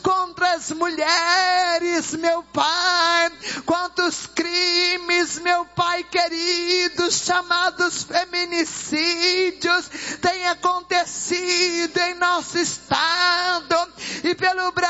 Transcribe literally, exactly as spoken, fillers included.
contra as mulheres, meu Pai. Quantos crimes, meu Pai querido, chamados feminicídios, têm acontecido em nosso estado e pelo Brasil.